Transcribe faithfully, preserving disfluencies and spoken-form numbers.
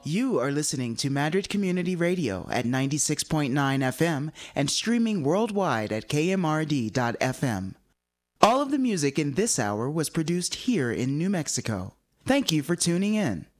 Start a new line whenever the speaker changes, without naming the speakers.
You are listening to Madrid Community Radio at ninety-six point nine F M and streaming worldwide at K M R D dot F M. All of the music in this hour was produced here in New Mexico. Thank you for tuning in.